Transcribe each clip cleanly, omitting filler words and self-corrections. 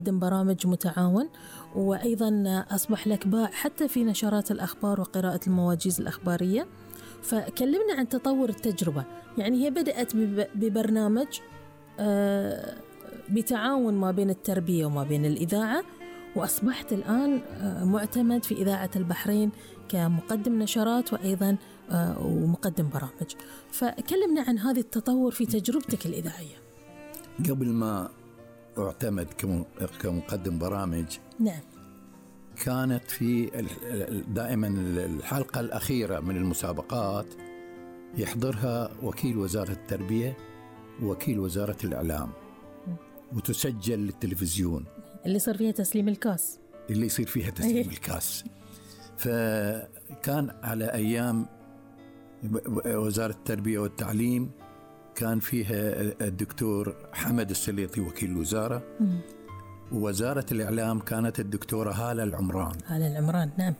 برامج متعاون، وأيضا أصبح لك باع حتى في نشرات الأخبار وقراءة المواجيز الأخبارية. فكلمنا عن تطور التجربة. يعني هي بدأت ببرنامج بتعاون ما بين التربية وما بين الإذاعة، وأصبحت الآن معتمد في إذاعة البحرين كمقدم نشرات وأيضا ومقدم برامج. فكلمنا عن هذا التطور في تجربتك الإذاعية. قبل ما اعتمد كمقدم برامج، نعم، كانت في دائما الحلقة الأخيرة من المسابقات يحضرها وكيل وزارة التربية ووكيل وزارة الإعلام، وتسجل للتلفزيون اللي يصير فيها تسليم الكاس. الكاس. فكان على أيام وزارة التربية والتعليم كان فيها الدكتور حمد السليطي وكيل الوزارة، ووزارة الإعلام كانت الدكتورة هالة العمران. نعم.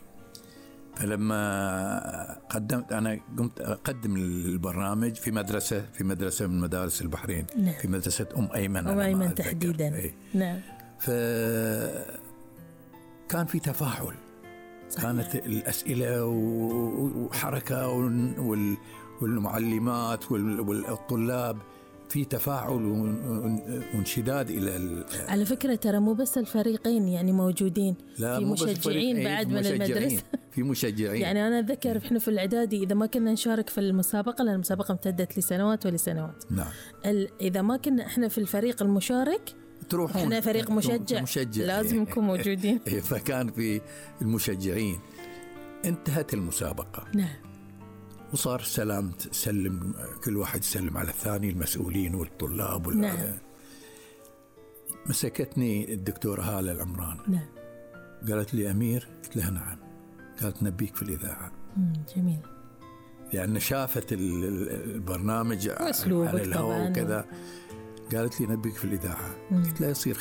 فلما قمت أقدم البرنامج في مدرسة من مدارس البحرين. نعم. في مدرسة أم أيمن تحديدا. نعم. فكان في تفاعل. صحيح. كانت الأسئلة وحركة والمعلمات والطلاب في تفاعل وانشداد إلى على فكرة ترى مو بس الفريقين يعني موجودين، في مشجعين بعد من المدرسة. في مشجعين. يعني أنا أتذكر إحنا في الإعدادي إذا ما كنا نشارك في المسابقة، لأن المسابقة امتدت لسنوات ولسنوات. نعم. إذا ما كنا إحنا في الفريق المشارك، تروحون إحنا فريق مشجع. لازم نكون موجودين. فكان في المشجعين. انتهت المسابقة. نعم. وصار سلم كل واحد يسلم على الثاني، المسؤولين والطلاب نعم. مسكتني الدكتورة هالة العمران. نعم. قالت لي أمير. قلت لها نعم. قالت نبيك في الإذاعة. جميل. يعني شافت البرنامج على الهواء وكذا. قالت لي نبيك في الإذاعة. قلت لها يصير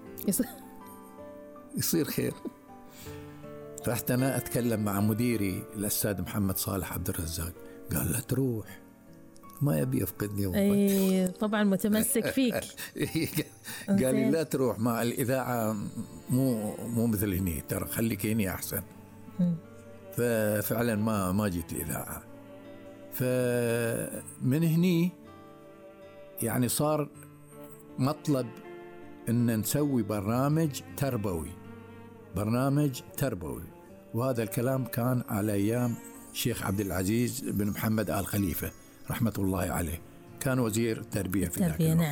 خير. رحت أنا أتكلم مع مديري الأستاذ محمد صالح عبد الرزاق. قال لا تروح، ما يبي يفقدني. أي طبعا متمسك فيك. قال لي لا تروح، مع الإذاعة مو مثل هني، ترى خليك هني أحسن. ففعلا ما جيت الإذاعة. فمن هني يعني صار مطلب أن نسوي برنامج تربوي. وهذا الكلام كان على أيام الشيخ عبد العزيز بن محمد آل خليفة رحمة الله عليه، كان وزير التربية في ذاك الوقت. نعم.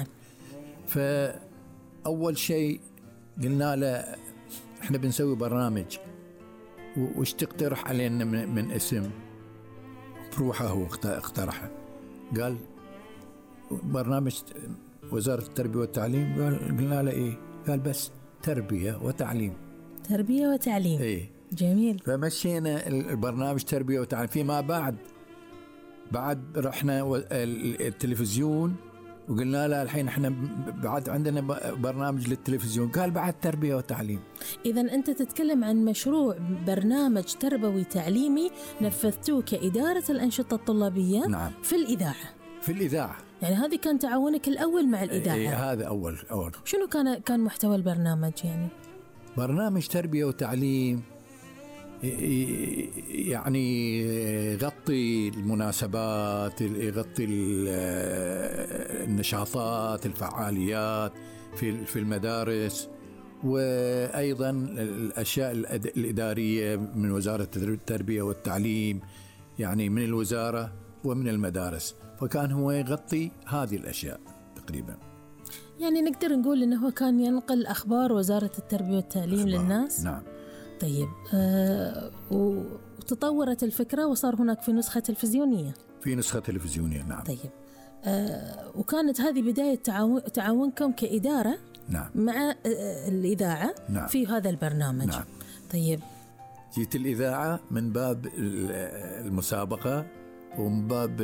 فأول شيء قلنا له احنا بنسوي برنامج، وش تقترح علينا من اسم؟ بروحه هو اقترحه. قال برنامج وزارة التربية والتعليم. قلنا له ايه؟ قال بس تربية وتعليم. ايه. جميل. فمشينا البرنامج تربية وتعليم. فيما بعد رحنا التلفزيون، وقلنا له الحين احنا بعد عندنا برنامج للتلفزيون. قال بعد تربية وتعليم. إذا أنت تتكلم عن مشروع برنامج تربوي تعليمي نفذتوه كإدارة الأنشطة الطلابية. نعم. في الإذاعة. يعني هذه كان تعاونك الأول مع الإذاعة. هذا أول. شنو كان محتوى البرنامج؟ يعني برنامج تربية وتعليم يعني يغطي المناسبات، يغطي النشاطات، الفعاليات في المدارس، وأيضا الأشياء الإدارية من وزارة التربية والتعليم، يعني من الوزارة ومن المدارس. فكان هو يغطي هذه الأشياء تقريبا. يعني نقدر نقول إنه هو كان ينقل أخبار وزارة التربية والتعليم للناس. نعم. طيب، وتطورت الفكرة وصار هناك في نسخة تلفزيونية. نعم. طيب، وكانت هذه بداية تعاونكم كإدارة. نعم. مع الإذاعة. نعم. في هذا البرنامج. نعم. طيب، جيت الإذاعة من باب المسابقة ومن باب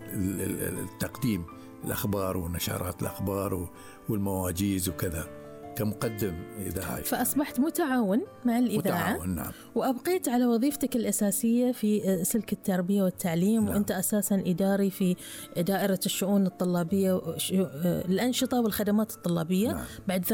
التقديم الأخبار ونشرات الأخبار والمواجيز وكذا. كمقدم إذاعي. فأصبحت متعاون مع الإذاعة. متعاون، نعم. وأبقيت على وظيفتك الأساسية في سلك التربية والتعليم. نعم. وأنت أساسا إداري في دائرة الشؤون الطلابية، الأنشطة والخدمات الطلابية. نعم. بعد